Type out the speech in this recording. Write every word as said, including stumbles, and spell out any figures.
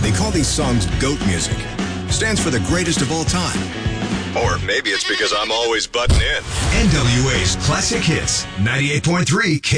They call these songs GOAT music. Stands for the greatest of all time. Or maybe it's because I'm always butting in. N W A's Classic Hits, ninety-eight point three K.